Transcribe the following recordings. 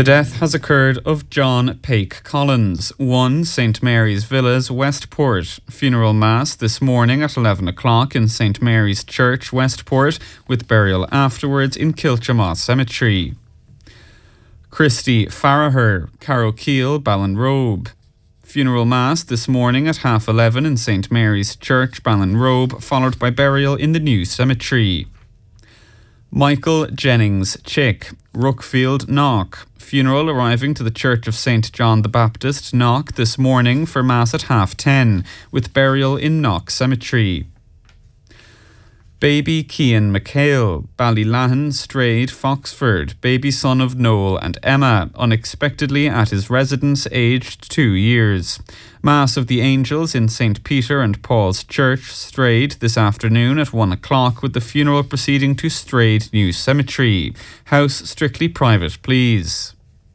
The death has occurred of John Paik Collins, 1 St Mary's Villas, Westport. Funeral Mass this morning at 11 o'clock in St Mary's Church, Westport, with burial afterwards in Kilchamaw Cemetery. Christy Farraher, Carrowkeel, Ballinrobe. Funeral Mass this morning at 11:30 in St Mary's Church, Ballinrobe, followed by burial in the new cemetery. Michael Jennings Chick, Rookfield, Knock. Funeral arriving to the Church of St John the Baptist, Knock, this morning for Mass at 10:30, with burial in Knock Cemetery. Baby Cian McHale, Ballylahan, Strayed, Foxford, baby son of Noel and Emma, unexpectedly at his residence, aged 2 years. Mass of the Angels in St Peter and Paul's Church, Strayed, this afternoon at 1 o'clock, with the funeral proceeding to Strayed New Cemetery. House strictly private, please.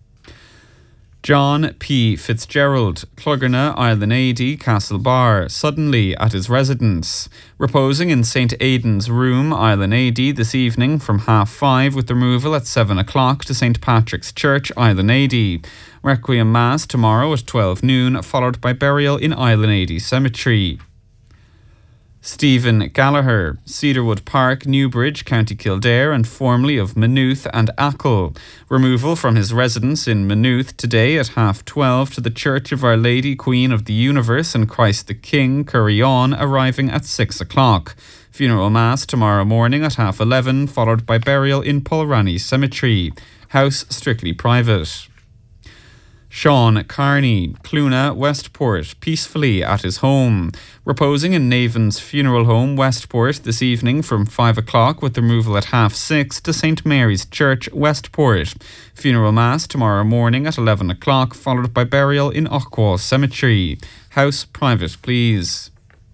John P. Fitzgerald, Clogherna, Island AD, Castlebar, suddenly at his residence. Reposing in St Aidan's Room, Island AD, this evening from 5:30, with removal at 7 o'clock to St Patrick's Church, Island AD. Requiem Mass tomorrow at 12 noon, followed by burial in Island AD Cemetery. Stephen Gallagher, Cedarwood Park, Newbridge, County Kildare, and formerly of Maynooth and Achill. Removal from his residence in Maynooth today at 12:30 to the Church of Our Lady, Queen of the Universe and Christ the King, Curryon, arriving at 6 o'clock. Funeral Mass tomorrow morning at 11:30, followed by burial in Pulrani Cemetery. House strictly private. Sean Carney, Cluna, Westport, peacefully at his home. Reposing in Navan's Funeral Home, Westport, this evening from 5 o'clock, with removal at 6:30 to St Mary's Church, Westport. Funeral Mass tomorrow morning at 11 o'clock, followed by burial in Ochwall Cemetery. House private, please.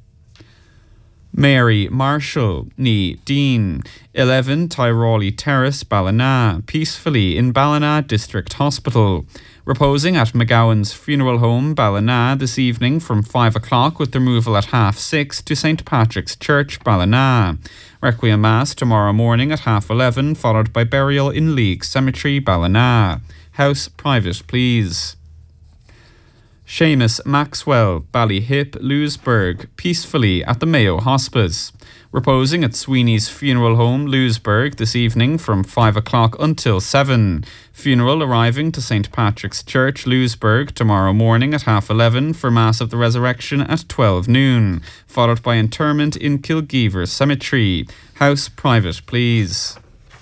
Mary Marshall, ní Dean, 11 Tyrawley Terrace, Ballina, peacefully in Ballina District Hospital. Reposing at McGowan's Funeral Home, Ballina, this evening from 5 o'clock, with removal at 6:30 to St Patrick's Church, Ballina. Requiem Mass tomorrow morning at 11:30, followed by burial in League Cemetery, Ballina. House private, please. Seamus Maxwell, Ballyhip, Lewisburg, peacefully at the Mayo Hospice. Reposing at Sweeney's Funeral Home, Lewisburg, this evening from 5 o'clock until 7. Funeral arriving to St Patrick's Church, Lewisburg, tomorrow morning at 11:30 for Mass of the Resurrection at 12 noon, followed by interment in Kilgeever Cemetery. House private, please.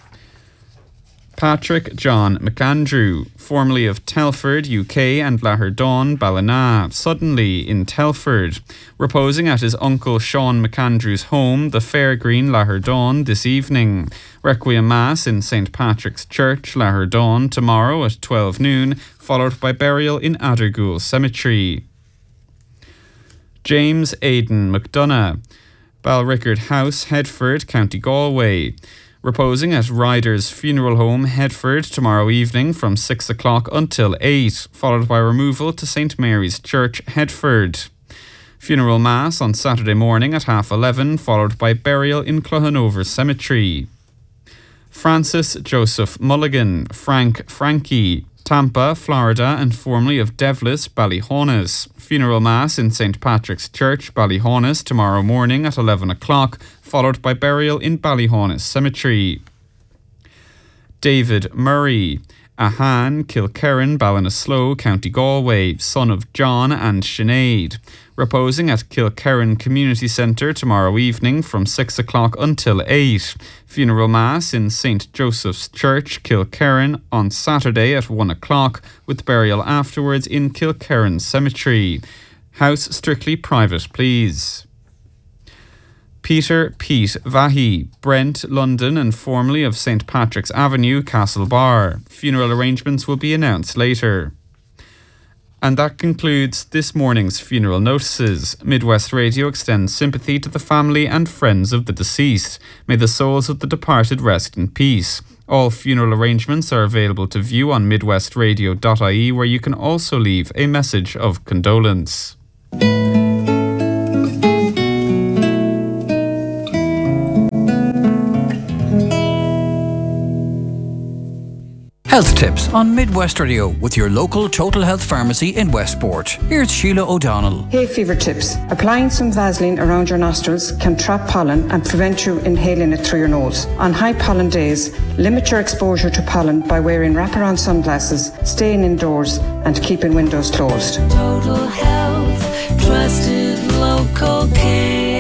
Patrick John McAndrew, formerly of Telford, UK, and Laherdon, Ballina, suddenly in Telford. Reposing at his uncle Sean McAndrew's home, the Fairgreen, Laherdon, this evening. Requiem Mass in St Patrick's Church, Laherdon, tomorrow at 12 noon, followed by burial in Addergoole Cemetery. James Aidan McDonough, Balrickard House, Headford, County Galway. Reposing at Ryder's Funeral Home, Headford, tomorrow evening from 6 o'clock until 8, followed by removal to St Mary's Church, Headford. Funeral Mass on Saturday morning at 11:30, followed by burial in Clohanover Cemetery. Francis Joseph Mulligan, Frankie, Tampa, Florida, and formerly of Devlis, Ballyhaunis. Funeral Mass in St Patrick's Church, Ballyhaunis, tomorrow morning at 11 o'clock, followed by burial in Ballyhaunis Cemetery. David Murray, Ahan, Kilkerran, Ballinasloe, County Galway, son of John and Sinead. Reposing at Kilkerran Community Centre tomorrow evening from 6 o'clock until 8. Funeral Mass in St Joseph's Church, Kilkerran, on Saturday at 1 o'clock, with burial afterwards in Kilkerran Cemetery. House strictly private, please. Peter Pete Vahi, Brent, London, and formerly of St Patrick's Avenue, Castlebar. Funeral arrangements will be announced later. And that concludes this morning's funeral notices. Midwest Radio extends sympathy to the family and friends of the deceased. May the souls of the departed rest in peace. All funeral arrangements are available to view on midwestradio.ie, where you can also leave a message of condolence. Health tips on Midwest Radio with your local Total Health pharmacy in Westport. Here's Sheila O'Donnell. Hay fever tips. Applying some Vaseline around your nostrils can trap pollen and prevent you inhaling it through your nose. On high pollen days, limit your exposure to pollen by wearing wraparound sunglasses, staying indoors and keeping windows closed. Total Health, trusted local care.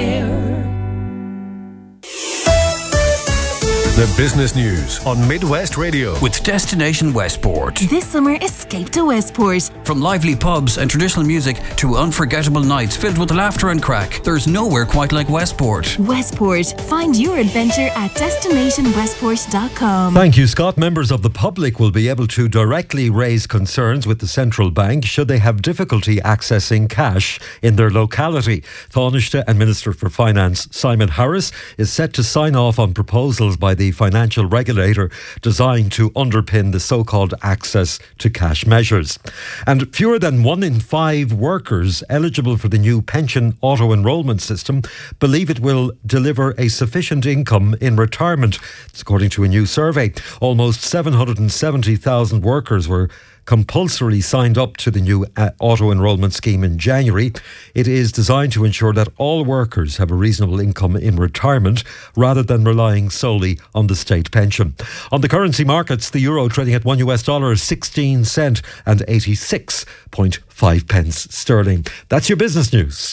The business news on Midwest Radio with Destination Westport. This summer, escape to Westport. From lively pubs and traditional music to unforgettable nights filled with laughter and crack, there's nowhere quite like Westport. Westport. Find your adventure at destinationwestport.com. Thank you, Scott. Members of the public will be able to directly raise concerns with the central bank should they have difficulty accessing cash in their locality. Taoiseach and Minister for Finance Simon Harris is set to sign off on proposals by the financial regulator designed to underpin the so-called access to cash measures. And fewer than 1 in 5 workers eligible for the new pension auto-enrolment system believe it will deliver a sufficient income in retirement. It's according to a new survey. Almost 770,000 workers were compulsorily signed up to the new auto-enrolment scheme in January. It is designed to ensure that all workers have a reasonable income in retirement rather than relying solely on the state pension. On the currency markets, the euro trading at $1 16 cent and 86.5 pence sterling. That's your business news.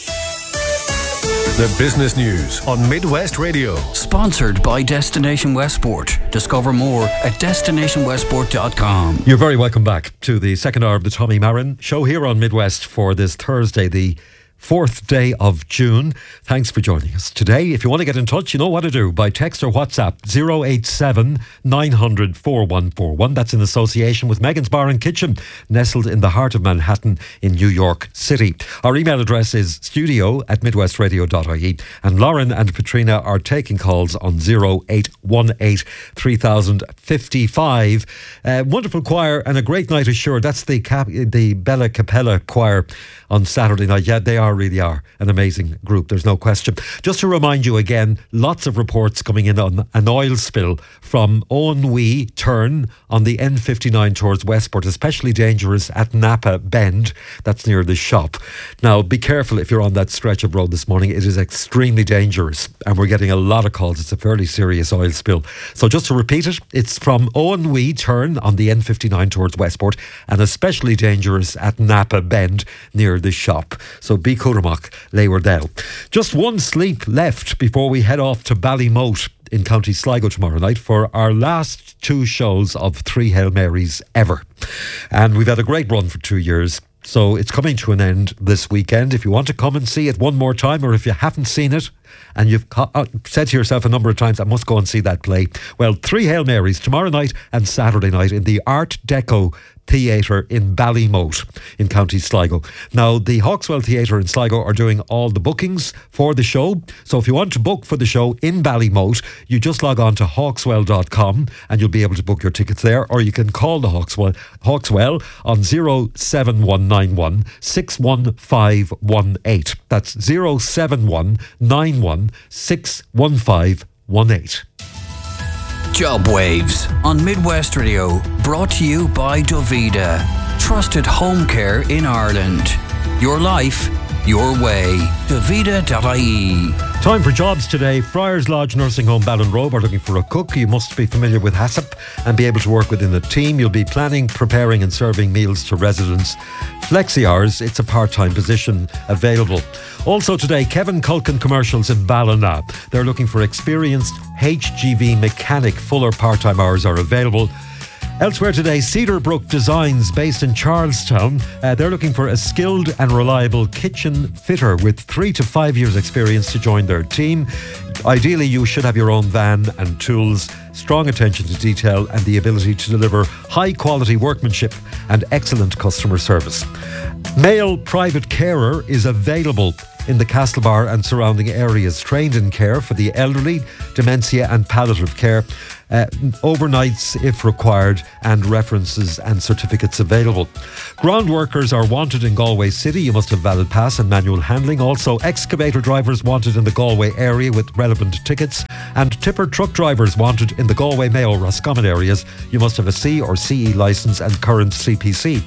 The business news on Midwest Radio. Sponsored by Destination Westport. Discover more at destinationwestport.com. You're very welcome back to the second hour of the Tommy Marin Show here on Midwest for this Thursday, the 4th day of June. Thanks for joining us today. If you want to get in touch, you know what to do. By text or WhatsApp, 087 900 4141. That's in association with Megan's Bar and Kitchen, nestled in the heart of Manhattan in New York City. Our email address is studio@midwestradio.ie. And Lauren and Katrina are taking calls on 0818 3055. Wonderful choir and a great night assured. That's the Bella Capella choir on Saturday night. Yeah, they really are an amazing group, there's no question. Just to remind you again, lots of reports coming in on an oil spill from Owenwee turn on the N59 towards Westport, especially dangerous at Napa Bend, that's near the shop. Now be careful if you're on that stretch of road this morning. It is extremely dangerous and we're getting a lot of calls. It's a fairly serious oil spill. So just to repeat it, it's from Owenwee turn on the N59 towards Westport and especially dangerous at Napa Bend near the shop. So be Coodermock, Leywardell. Just one sleep left before we head off to Ballymote in County Sligo tomorrow night for our last 2 shows of 3 Hail Marys ever. And we've had a great run for 2 years. So it's coming to an end this weekend. If you want to come and see it one more time, or if you haven't seen it and you've said to yourself a number of times, I must go and see that play. Well, 3 Hail Marys tomorrow night and Saturday night in the Art Deco Theatre in Ballymote in County Sligo. Now, the Hawkswell Theatre in Sligo are doing all the bookings for the show. So if you want to book for the show in Ballymote, you just log on to hawkswell.com and you'll be able to book your tickets there, or you can call the Hawkswell on 07191 61518. That's 07191 61518. Job Waves on Midwest Radio, brought to you by Dovida, trusted home care in Ireland. Your life, your way. Dovida.ie. Time for jobs today. Friars Lodge Nursing Home Ballinrobe are looking for a cook. You must be familiar with HACCP and be able to work within a team. You'll be planning, preparing and serving meals to residents. Flexi hours, it's a part-time position available. Also today, Kevin Culkin Commercials in Ballina. They're looking for experienced HGV mechanic. Full or part-time hours are available. Elsewhere today, Cedarbrook Designs, based in Charlestown. They're looking for a skilled and reliable kitchen fitter with 3 to 5 years experience to join their team. Ideally, you should have your own van and tools, strong attention to detail and the ability to deliver high quality workmanship and excellent customer service. Male private carer is available in the Castlebar and surrounding areas, trained in care for the elderly, dementia and palliative care. Overnights if required, and references and certificates available. Ground workers are wanted in Galway City. You must have valid pass and manual handling. Also, excavator drivers wanted in the Galway area with relevant tickets. And tipper truck drivers wanted in the Galway, Mayo, Roscommon areas. You must have a C or CE licence and current CPC.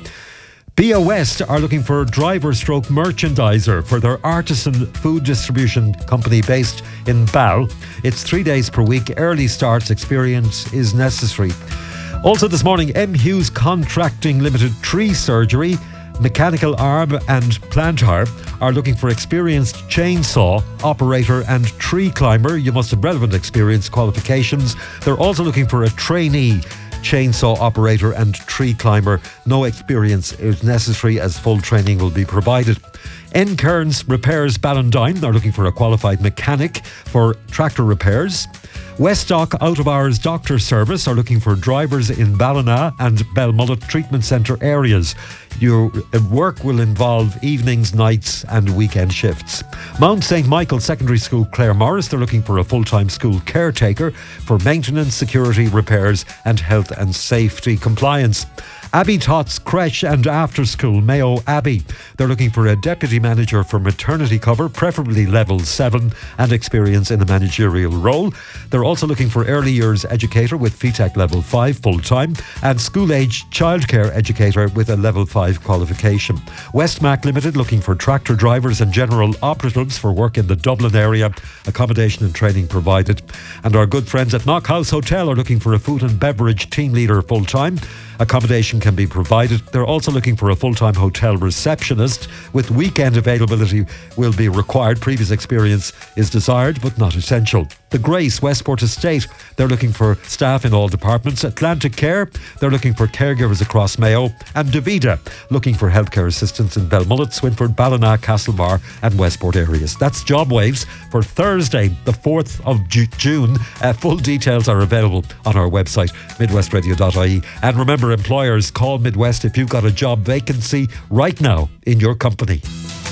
BIA West are looking for a driver/merchandiser for their artisan food distribution company based in Ball. It's 3 days per week. Early starts, experience is necessary. Also this morning, M. Hughes Contracting Limited Tree Surgery, Mechanical Arm and Plantar are looking for experienced chainsaw operator and tree climber. You must have relevant experience qualifications. They're also looking for a trainee chainsaw operator and tree climber. No experience is necessary as full training will be provided. N. Kearns Repairs Ballandine are looking for a qualified mechanic for tractor repairs. Westdock Out of Hours Doctor Service are looking for drivers in Ballina and Belmullet Treatment Centre areas. Your work will involve evenings, nights and weekend shifts. Mount St. Michael Secondary School Clare Morris, they're looking for a full-time school caretaker for maintenance, security, repairs and health and safety compliance. Abbey Tots Creche and After School Mayo Abbey, they're looking for a deputy manager for maternity cover, preferably level 7 and experience in a managerial role. They're also looking for early years educator with FETEC level 5 full-time and school-age childcare educator with a level 5 qualification. Westmac Limited looking for tractor drivers and general operatives for work in the Dublin area, accommodation and training provided. And our good friends at Knock House Hotel are looking for a food and beverage team leader full-time. Accommodation can be provided. They're also looking for a full-time hotel receptionist with weekend availability will be required. Previous experience is desired but not essential. The Grace Westport Estate, they're looking for staff in all departments. Atlantic Care, they're looking for caregivers across Mayo. And Davida, looking for healthcare assistants in Belmullet, Swinford, Ballina, Castlebar and Westport areas. That's Job Waves for Thursday, the 4th of June. Full details are available on our website, midwestradio.ie. And remember, employers, call Midwest if you've got a job vacancy right now in your company.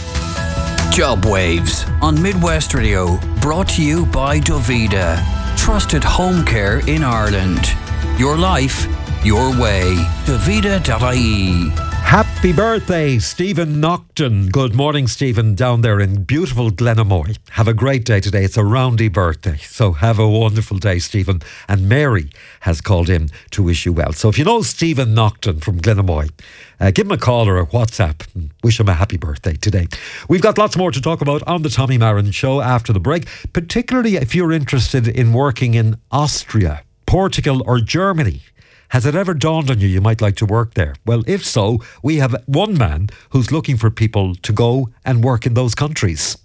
Job Waves on Midwest Radio, brought to you by Davida. Trusted home care in Ireland. Your life, your way. Davida.ie. Happy birthday, Stephen Nocton. Good morning, Stephen, down there in beautiful Glenamoy. Have a great day today. It's a roundy birthday, so have a wonderful day, Stephen. And Mary has called in to wish you well. So if you know Stephen Nocton from Glenamoy, give him a call or a WhatsApp and wish him a happy birthday today. We've got lots more to talk about on the Tommy Marin Show after the break, particularly if you're interested in working in Austria, Portugal or Germany. Has it ever dawned on you you might like to work there? Well, if so, we have one man who's looking for people to go and work in those countries.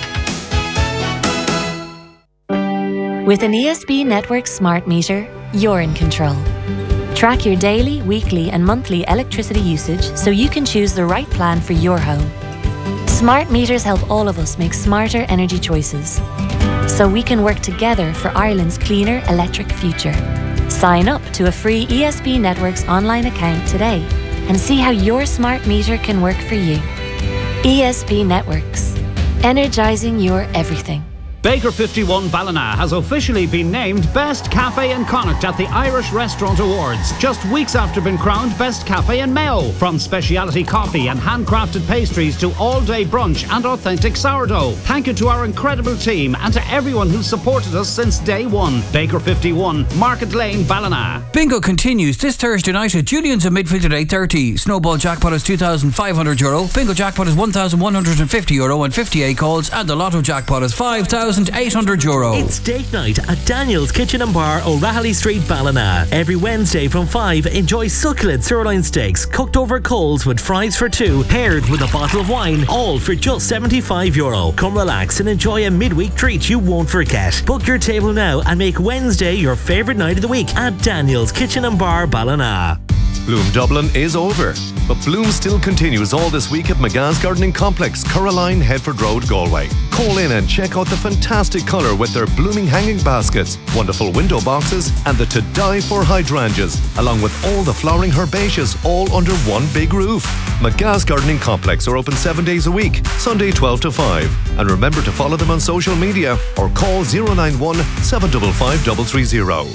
With an ESB Network smart meter, you're in control. Track your daily, weekly and monthly electricity usage so you can choose the right plan for your home. Smart meters help all of us make smarter energy choices, so we can work together for Ireland's cleaner electric future. Sign up to a free ESB Networks online account today and see how your smart meter can work for you. ESB Networks, energising your everything. Baker 51 Ballina has officially been named Best Cafe in Connacht at the Irish Restaurant Awards, just weeks after being crowned Best Cafe in Mayo. From speciality coffee and handcrafted pastries to all-day brunch and authentic sourdough. Thank you to our incredible team and to everyone who's supported us since day one. Baker 51, Market Lane, Ballina. Bingo continues this Thursday night at Julian's at midfield at 8:30. Snowball jackpot is €2,500. Bingo jackpot is €1,150 and 58 calls, and the Lotto jackpot is €5,800. It's date night at Daniel's Kitchen and Bar, O'Rahilly Street, Ballina. Every Wednesday from 5, enjoy succulent sirloin steaks cooked over coals with fries for two, paired with a bottle of wine, all for just €75. Come relax and enjoy a midweek treat you won't forget. Book your table now and make Wednesday your favourite night of the week at Daniel's Kitchen and Bar, Ballina. Bloom Dublin is over, but Bloom still continues all this week at McGa's Gardening Complex, Coraline, Headford Road, Galway. Call in and check out the fantastic colour with their blooming hanging baskets, wonderful window boxes and the to die for hydrangeas, along with all the flowering herbaceous all under one big roof. McGa's Gardening Complex are open 7 days a week, Sunday 12 to 5. And remember to follow them on social media or call 091 755 330.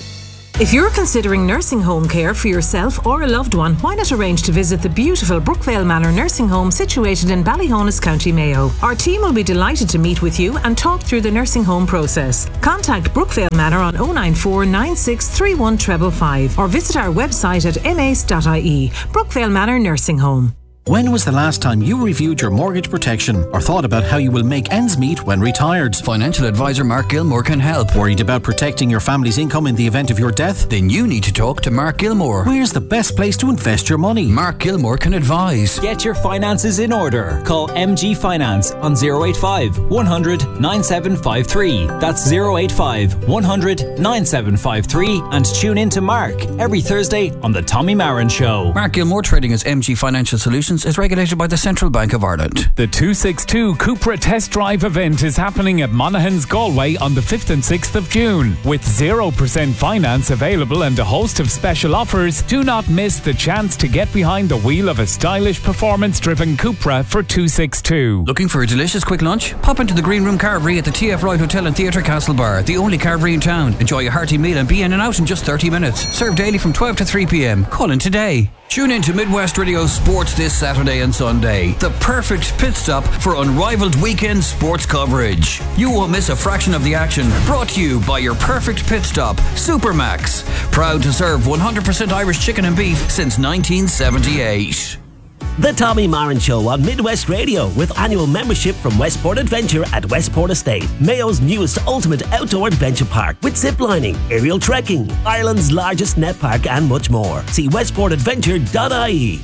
If you're considering nursing home care for yourself or a loved one, why not arrange to visit the beautiful Brookvale Manor Nursing Home situated in Ballyhonus, County Mayo. Our team will be delighted to meet with you and talk through the nursing home process. Contact Brookvale Manor on 094 9631 555 or visit our website at mace.ie. Brookvale Manor Nursing Home. When was the last time you reviewed your mortgage protection or thought about how you will make ends meet when retired? Financial advisor Mark Gilmore can help. Worried about protecting your family's income in the event of your death? Then you need to talk to Mark Gilmore. Where's the best place to invest your money? Mark Gilmore can advise. Get your finances in order. Call MG Finance on 085 100 9753. That's 085 100 9753 and tune in to Mark every Thursday on The Tommy Marin Show. Mark Gilmore, trading as MG Financial Solutions, is regulated by the Central Bank of Ireland. The 262 Cupra Test Drive event is happening at Monaghan's Galway on the 5th and 6th of June. With 0% finance available and a host of special offers, do not miss the chance to get behind the wheel of a stylish, performance-driven Cupra for 262. Looking for a delicious quick lunch? Pop into the Green Room Carvery at the TF Wright Hotel and Theatre Castlebar, the only carvery in town. Enjoy a hearty meal and be in and out in just 30 minutes. Served daily from 12 to 3 p.m. Call in today. Tune in to Midwest Radio Sports this Saturday and Sunday. The perfect pit stop for unrivaled weekend sports coverage. You won't miss a fraction of the action. Brought to you by your perfect pit stop, Supermax. Proud to serve 100% Irish chicken and beef since 1978. The Tommy Marin Show on Midwest Radio with annual membership from Westport Adventure at Westport Estate, Mayo's newest ultimate outdoor adventure park with ziplining, aerial trekking, Ireland's largest net park and much more. See westportadventure.ie.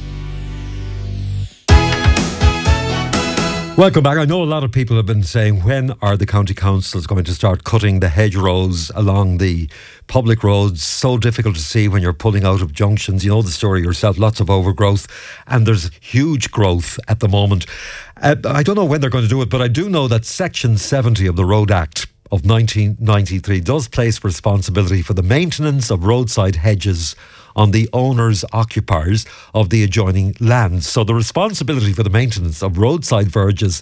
Welcome back. I know a lot of people have been saying, when are the county councils going to start cutting the hedgerows along the public roads? So difficult to see when you're pulling out of junctions. You know the story yourself, lots of overgrowth, and there's huge growth at the moment. I don't know when they're going to do it, but I do know that Section 70 of the Road Act of 1993 does place responsibility for the maintenance of roadside hedges on the owners, occupiers of the adjoining lands. So the responsibility for the maintenance of roadside verges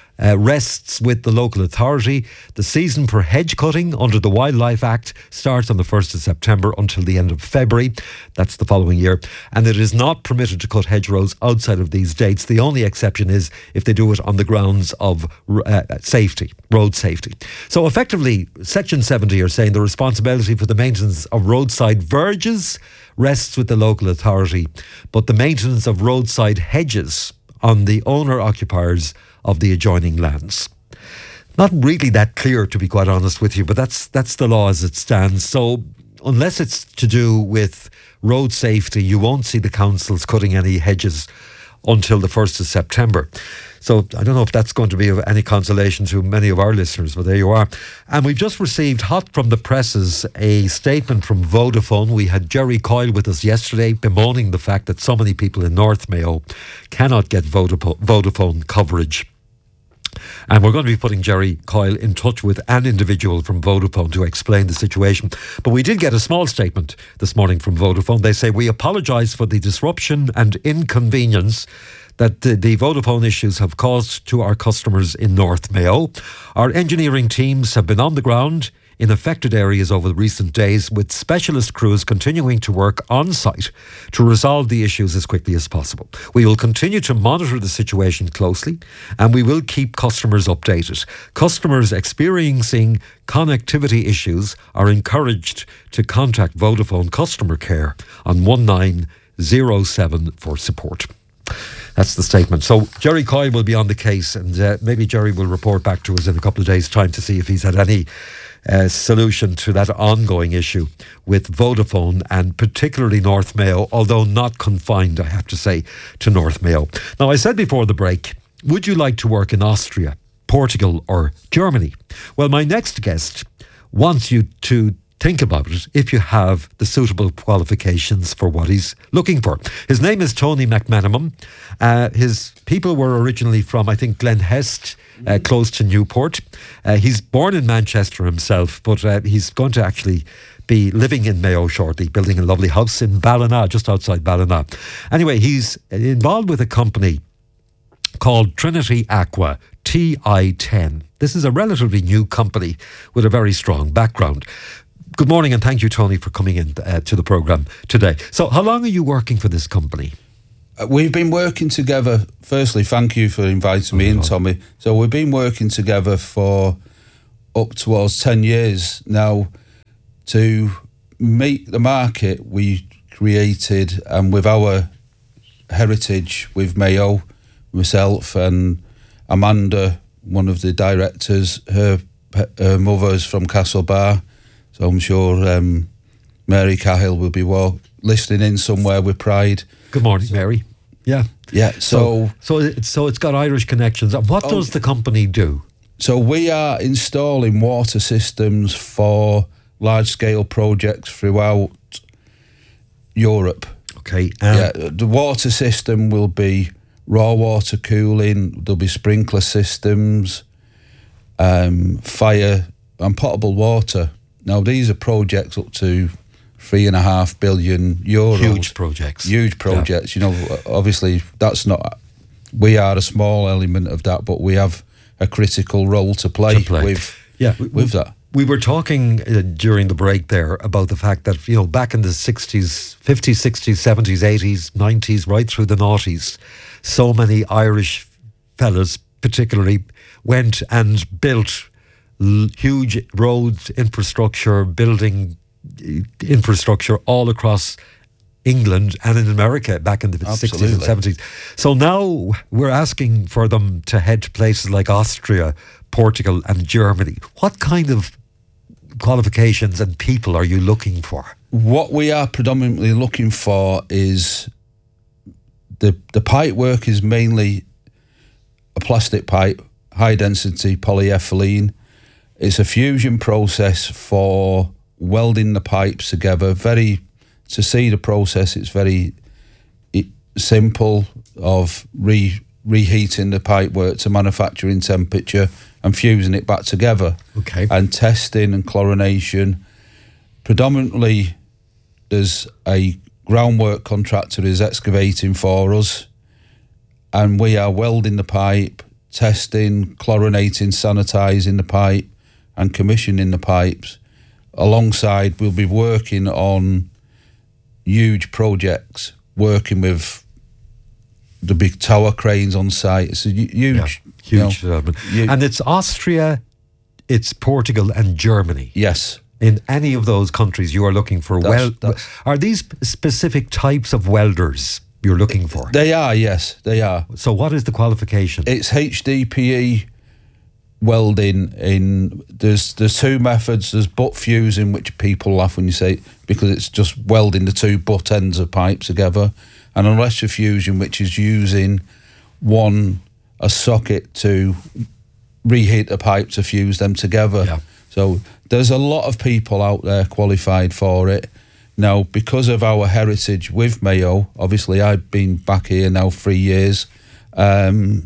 rests with the local authority. The season for hedge cutting under the Wildlife Act starts on the 1st of September until the end of February. That's the following year. And it is not permitted to cut hedgerows outside of these dates. The only exception is if they do it on the grounds of safety, road safety. So effectively, Section 70 are saying the responsibility for the maintenance of roadside verges rests with the local authority, but the maintenance of roadside hedges on the owner-occupiers of the adjoining lands. Not really that clear, to be quite honest with you, but that's the law as it stands. So unless it's to do with road safety, you won't see the councils cutting any hedges until the 1st of September. So I don't know if that's going to be of any consolation to many of our listeners, but there you are. And we've just received, hot from the presses, a statement from Vodafone. We had Jerry Coyle with us yesterday, bemoaning the fact that so many people in North Mayo cannot get Vodafone coverage. And we're going to be putting Jerry Coyle in touch with an individual from Vodafone to explain the situation. But we did get a small statement this morning from Vodafone. They say, we apologise for the disruption and inconvenience that the Vodafone issues have caused to our customers in North Mayo. Our engineering teams have been on the ground in affected areas over the recent days, with specialist crews continuing to work on site to resolve the issues as quickly as possible. We will continue to monitor the situation closely, and we will keep customers updated. Customers experiencing connectivity issues are encouraged to contact Vodafone Customer Care on 1907 for support. That's the statement. So Jerry Coyle will be on the case, and maybe Jerry will report back to us in a couple of days' time to see if he's had any solution to that ongoing issue with Vodafone, and particularly North Mayo, although not confined, I have to say, to North Mayo. Now, I said before the break, would you like to work in Austria, Portugal or Germany? Well, my next guest wants you to think about it if you have the suitable qualifications for what he's looking for. His name is Tony McManamon. His people were originally from, I think, Glen Hest, close to Newport. He's born in Manchester himself, but he's going to actually be living in Mayo shortly, building a lovely house in Ballina, just outside Ballina. Anyway, he's involved with a company called Trinity Aqua, TI10. This is a relatively new company with a very strong background. Good morning, and thank you, Tony, for coming in to the programme today. So how long are you working for this company? We've been working together. Firstly, thank you for inviting me in, Tommy. So we've been working together for up towards 10 years now. To meet the market, we created, and with our heritage with Mayo, myself and Amanda, one of the directors, her mother's from Castlebar, so I'm sure Mary Cahill will be listening in somewhere with pride. Good morning, Mary. Yeah. So it's got Irish connections. And what does the company do? So we are installing water systems for large-scale projects throughout Europe. Okay. The water system will be raw water cooling. There'll be sprinkler systems, fire and potable water. Now these are projects up to €3.5 billion. Huge projects. You know, obviously that's not. We are a small element of that, but we have a critical role to play. with that. We were talking during the break there about the fact that, you know, back in the 60s, 50s, 60s, 70s, 80s, 90s, right through the noughties, so many Irish fellas particularly went and built huge roads, infrastructure, building infrastructure all across England and in America back in the 60s and 70s. So now we're asking for them to head to places like Austria, Portugal and Germany. What kind of qualifications and people are you looking for? What we are predominantly looking for is the pipe work is mainly a plastic pipe, high density polyethylene. It's a fusion process for welding the pipes together. To see the process, it's very simple of reheating the pipework to manufacturing temperature and fusing it back together. Okay. And testing and chlorination. Predominantly, there's a groundwork contractor who's excavating for us, and we are welding the pipe, testing, chlorinating, sanitising the pipe, and commissioning the pipes. Alongside, we'll be working on huge projects, working with the big tower cranes on site. It's a huge development. And it's Austria, it's Portugal and Germany. Yes. In any of those countries you are looking for are these specific types of welders you're looking for? They are, yes, they are. So what is the qualification? It's HDPE welding there's two methods. There's butt fusing, which people laugh when you say it, because it's just welding the two butt ends of pipes together, and electrofusion, which is using a socket to reheat the pipe to fuse them together. Yeah. So there's a lot of people out there qualified for it. Now, because of our heritage with Mayo, obviously I've been back here now 3 years, and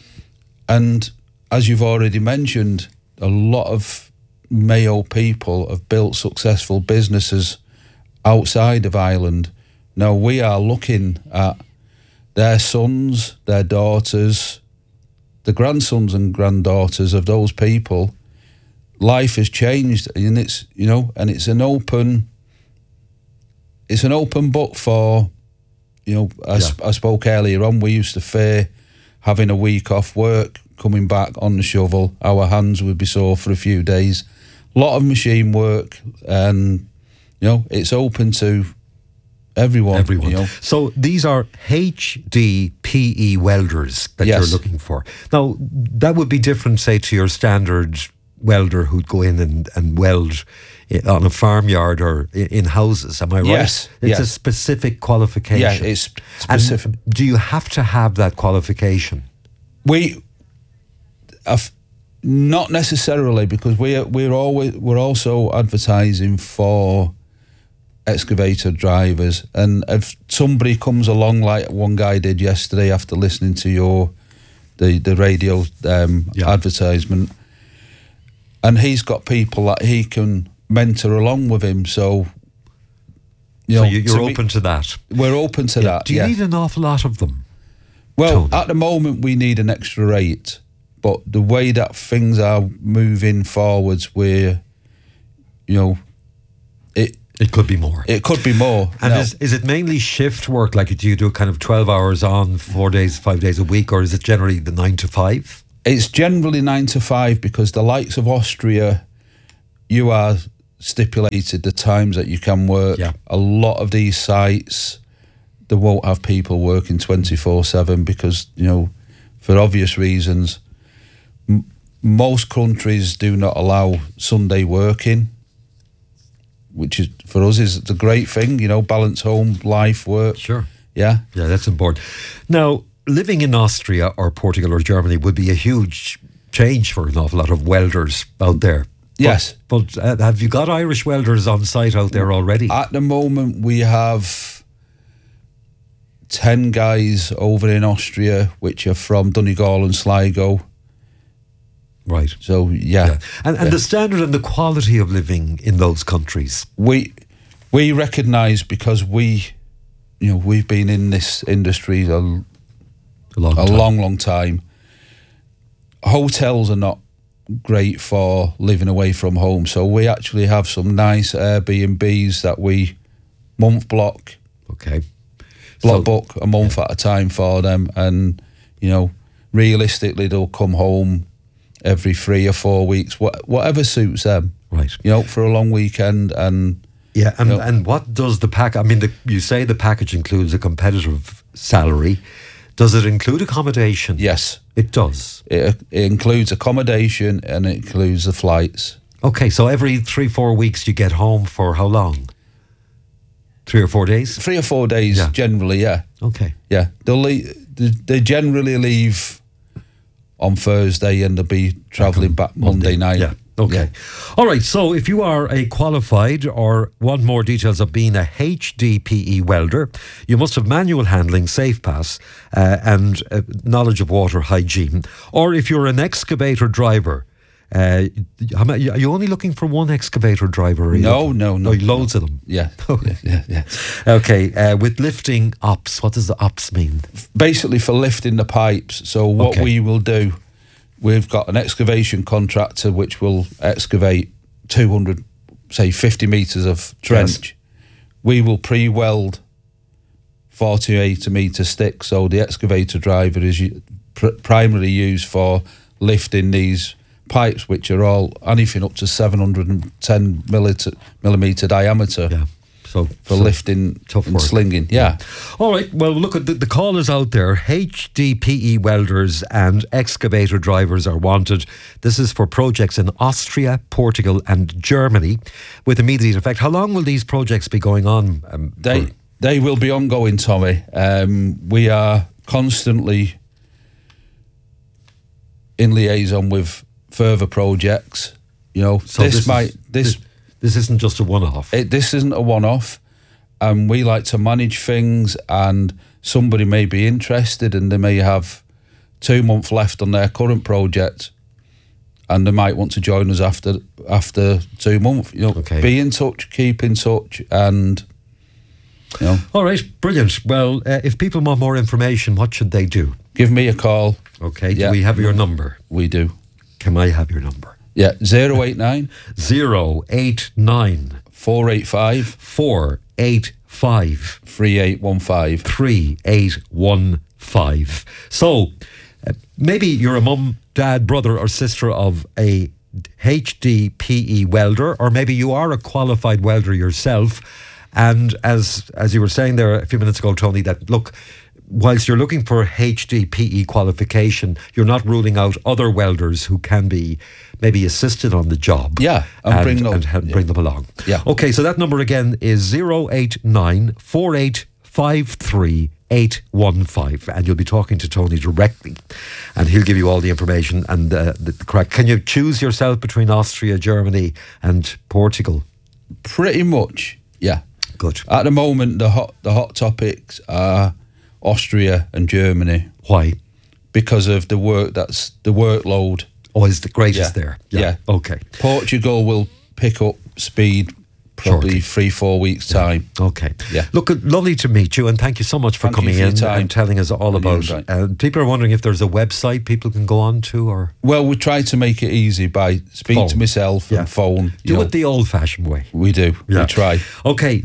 as you've already mentioned, a lot of Mayo people have built successful businesses outside of Ireland. Now we are looking at their sons, their daughters, the grandsons and granddaughters of those people. Life has changed, and it's an open book for, I spoke earlier on, we used to fear having a week off work, coming back on the shovel, our hands would be sore for a few days. A lot of machine work, and it's open to everyone. So these are HDPE welders that you're looking for. Now that would be different, say, to your standard welder who'd go in and weld on a farmyard or in houses. Am I right? Yes. It's a specific qualification. Yeah, it's specific. And do you have to have that qualification? Not necessarily, because we're also advertising for excavator drivers, and if somebody comes along like one guy did yesterday after listening to the radio advertisement, and he's got people that he can mentor along with him, so you're open to that. We're open to that. Do you need an awful lot of them? Well, at the moment we need an extra 8, but the way that things are moving forwards, we're It could be more. It could be more. And Now, is it mainly shift work? Like, do you do kind of 12 hours on, 4 days, 5 days a week, or is it generally the 9 to 5? it's generally 9 to 5 because the likes of Austria, you are stipulated the times that you can work. Yeah. A lot of these sites, they won't have people working 24/7 because, for obvious reasons, most countries do not allow Sunday working, which is for us is the great thing, balance home, life, work. Sure. Yeah. Yeah, that's important. Now, living in Austria or Portugal or Germany would be a huge change for an awful lot of welders out there. Yes. But have you got Irish welders on site out there already? At the moment, we have 10 guys over in Austria, which are from Donegal and Sligo. Right. So, yeah. And the standard and the quality of living in those countries? We recognise because we've been in this industry a long time. Hotels are not great for living away from home, so we actually have some nice Airbnbs that we month block. Okay. Book a month at a time for them, and realistically they'll come home every 3 or 4 weeks, whatever suits them. Right. For a long weekend and. Yeah, and what does the pack? I mean, you say the package includes a competitive salary. Does it include accommodation? Yes, it does. It includes accommodation and it includes the flights. Okay, so every 3-4 weeks you get home for how long? 3 or 4 days? 3 or 4 days, generally. Yeah. Okay. Yeah, they generally leave on Thursday and they'll be travelling back Monday night. Yeah. Okay. Yeah. All right. So if you are a qualified or want more details of being a HDPE welder, you must have manual handling, safe pass, and knowledge of water hygiene. Or if you're an excavator driver, are you only looking for one excavator driver? No. Loads of them. Yeah. Yeah. Okay. With lifting ops, what does the ops mean? Basically for lifting the pipes. So what we will do, we've got an excavation contractor which will excavate 50 metres of trench. Yes. We will pre-weld 48 metre sticks. So the excavator driver is primarily used for lifting these pipes, which are all anything up to 710 millimetre diameter. Yeah. So lifting and slinging. Yeah. All right. Well, look, the call is out there. HDPE welders and excavator drivers are wanted. This is for projects in Austria, Portugal and Germany with immediate effect. How long will these projects be going on? They will be ongoing, Tommy. We are constantly in liaison with further projects. So this isn't just a one-off. This isn't a one-off, and we like to manage things, and somebody may be interested and they may have 2 months left on their current project and they might want to join us after 2 months. Be in touch, keep in touch, and All right, brilliant. Well, if people want more information, what should they do? Give me a call. Okay, do we have your number? We do. Can I have your number? Yeah, 089 089 485 3815 3815. So maybe you're a mum, dad, brother or sister of a HDPE welder, or maybe you are a qualified welder yourself, and as you were saying there a few minutes ago, Tony, that look, whilst you're looking for HDPE qualification, you're not ruling out other welders who can be maybe assisted on the job. Yeah, and bring them along. Yeah. Okay, so that number again is 089 4853 815, and you'll be talking to Tony directly, and he'll give you all the information and the correct. Can you choose yourself between Austria, Germany, and Portugal? Pretty much, yeah. Good. At the moment, the hot topics are Austria and Germany. Why? Because of the workload. Oh, is the greatest there? Yeah. Okay. Portugal will pick up speed probably 3-4 weeks' time. Okay. Yeah. Look, lovely to meet you, and thank you so much for Thank you coming for your in time. and telling us all about. People are wondering if there's a website people can go on to, or Well, we try to make it easy by speaking to myself and phone. do it the old-fashioned way. We do. Yeah. We try. Okay,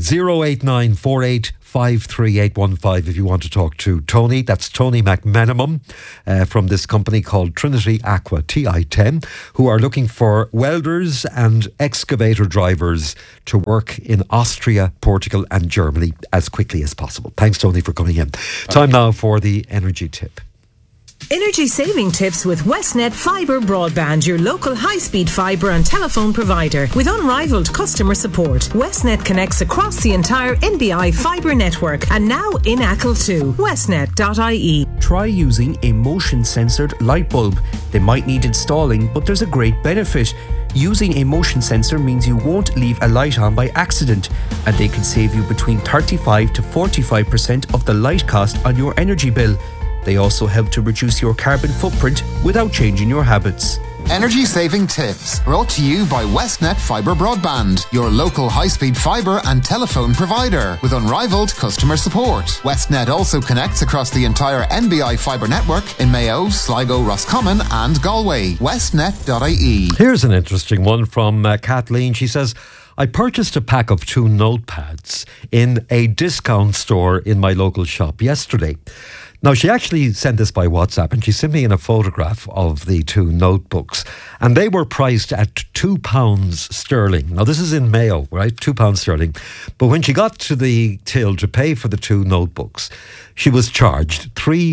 08948533815 if you want to talk to Tony. That's Tony McMenamum from this company called Trinity Aqua, TI10, who are looking for welders and excavator drivers to work in Austria, Portugal and Germany as quickly as possible. Thanks, Tony, for coming in. Time now for the energy tip. Energy saving tips with Westnet Fibre Broadband, your local high-speed fibre and telephone provider. With unrivaled customer support, Westnet connects across the entire NBI fibre network and now in Achill too. Westnet.ie. Try using a motion-censored light bulb. They might need installing, but there's a great benefit. Using a motion sensor means you won't leave a light on by accident, and they can save you between 35 to 45% of the light cost on your energy bill. They also help to reduce your carbon footprint without changing your habits. Energy saving tips brought to you by Westnet Fibre Broadband, your local high-speed fibre and telephone provider with unrivaled customer support. Westnet also connects across the entire NBI fibre network in Mayo, Sligo, Roscommon and Galway. Westnet.ie. Here's an interesting one from Kathleen. She says, I purchased a pack of 2 notepads in a discount store in my local shop yesterday. Now, she actually sent this by WhatsApp, and she sent me in a photograph of the 2 notebooks, and they were priced at £2 sterling. Now, this is in Mayo, right? £2 sterling. But when she got to the till to pay for the 2 notebooks, she was charged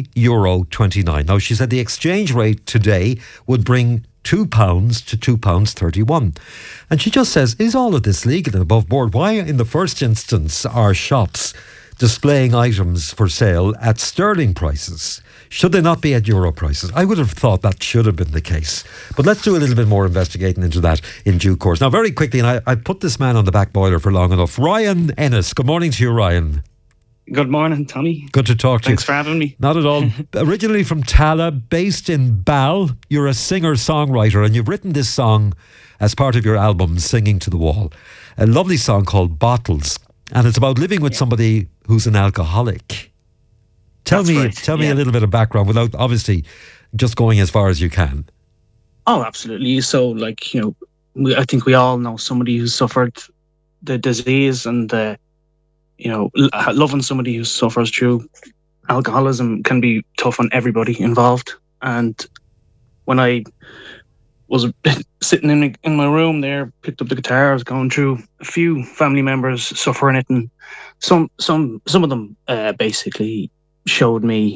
€3.29. Now, she said the exchange rate today would bring £2 to £2.31. And she just says, is all of this legal and above board? Why, in the first instance, are shops displaying items for sale at sterling prices? Should they not be at euro prices? I would have thought that should have been the case. But let's do a little bit more investigating into that in due course. Now, very quickly, and I put this man on the back boiler for long enough. Ryan Ennis. Good morning to you, Ryan. Good morning, Tommy. Good to talk to you. Thanks for having me. Not at all. Originally from Tala, based in Bal. You're a singer-songwriter, and you've written this song as part of your album, Singing to the Wall. A lovely song called Bottles. And it's about living with somebody who's an alcoholic. Tell me a little bit of background without obviously just going as far as you can. Oh, absolutely. So, like, you know, I think we all know somebody who suffered the disease, and you know, loving somebody who suffers through alcoholism can be tough on everybody involved. And when I was sitting in my room there, picked up the guitar, I was going through a few family members suffering it, and some of them basically showed me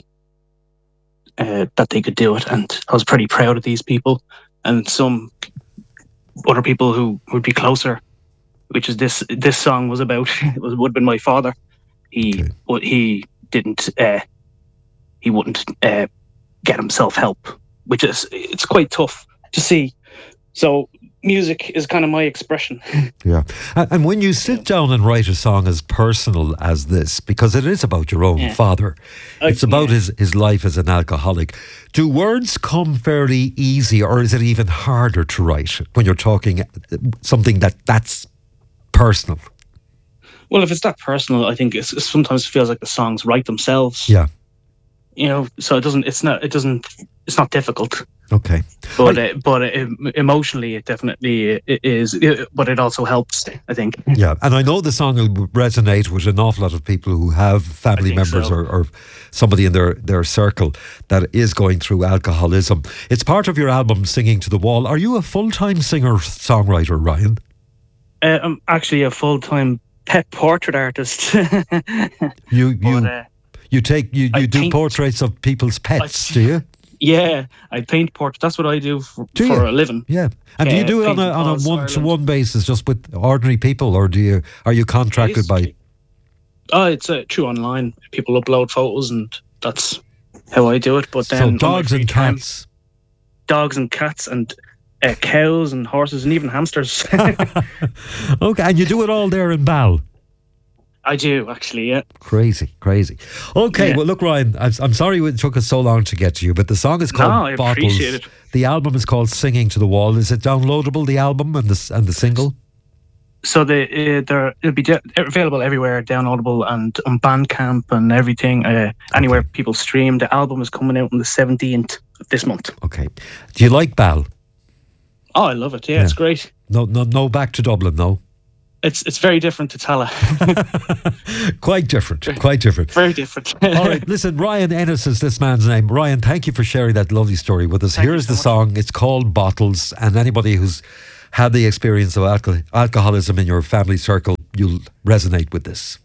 that they could do it, and I was pretty proud of these people. And some other people who would be closer, which is this song was about, would have been my father. He wouldn't get himself help, which is, it's quite tough to see. So music is kind of my expression. Yeah. And when you sit down and write a song as personal as this, because it is about your own father, it's about his life as an alcoholic, do words come fairly easy, or is it even harder to write when you're talking something that's personal? Well, if it's that personal, I think it sometimes feels like the songs write themselves. Yeah. You know, so it's not difficult. Okay. But emotionally, it definitely is. But it also helps, I think. Yeah, and I know the song will resonate with an awful lot of people who have family members or somebody in their circle that is going through alcoholism. It's part of your album, Singing to the Wall. Are you a full-time singer-songwriter, Ryan? I'm actually a full-time pet portrait artist. You do portraits of people's pets, do you? Yeah, I paint portraits. That's what I do for a living. Yeah, and do you do it on a one-to-one basis, just with ordinary people, or are you contracted by? Oh, it's true online. People upload photos, and that's how I do it. But then so dogs and cats, and cows and horses, and even hamsters. Okay, and you do it all there in Bal. I do, actually, yeah. Crazy. Okay, well, look, Ryan, I'm sorry it took us so long to get to you, but the song is called Bottles. Appreciate it. The album is called Singing to the Wall. Is it downloadable, the album and the single? it'll be available everywhere, downloadable and on Bandcamp and everything. Anywhere people stream. The album is coming out on the 17th of this month. Okay. Do you like Bal? Oh, I love it. Yeah, it's great. No, back to Dublin. No. It's very different to Tala. Quite different. Very different. All right, listen, Ryan Ennis is this man's name. Ryan, thank you for sharing that lovely story with us. Here's the song. It's called Bottles, and anybody who's had the experience of alcoholism in your family circle, you'll resonate with this.